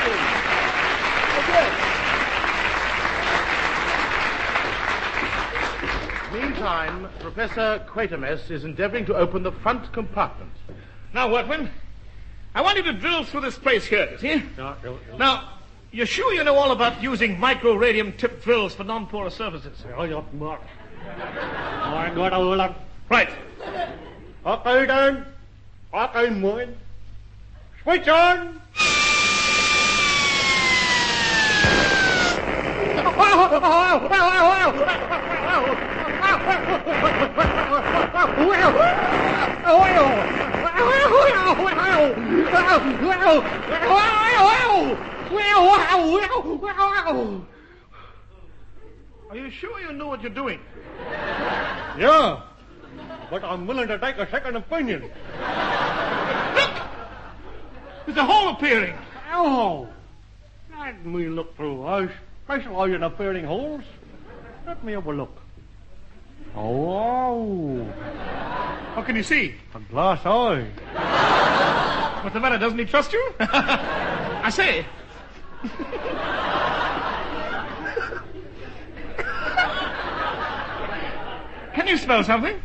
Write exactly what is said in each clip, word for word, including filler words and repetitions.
Meantime, Professor Quatermass is endeavoring to open the front compartment. Now, workmen, I want you to drill through this place here, you see? No, no, no. Now, you're sure you know all about using micro-radium-tipped drills for non-porous surfaces? Ja, ja, maar. Maar ik ga dat wel aan. Right. Okay, then. Okay, mooi. Switch on! Are you sure you know what you're doing? Yeah, but I'm willing to take a second opinion. Look! There's a hole appearing. Oh, let me look through. I specialize in appearing holes. Let me have a look. Oh, What can you see? a glass eye. What's the matter? Doesn't he trust you? I say. Can you smell something?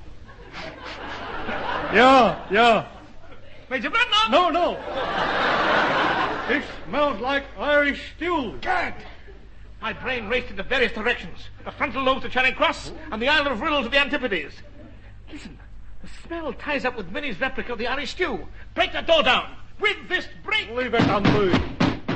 Yeah, yeah. Major Bradner? No, no. It smells like Irish stew. Good. My brain raced into various directions. The frontal lobe to Charing Cross and the Isle of Rhyl to the Antipodes. Listen, the smell ties up with Minnie's replica of the Irish stew. Break that door down. With this break. Leave it on me.